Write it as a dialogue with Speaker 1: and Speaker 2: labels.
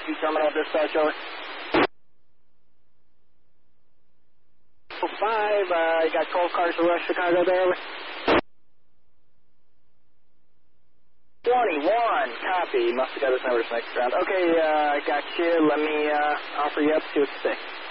Speaker 1: terminal dispatch, over. 5, you got 12 cars to West Chicago there, over. 21, copy. Must have got his numbers mixed around. Okay, got you. Let me offer you up to 6.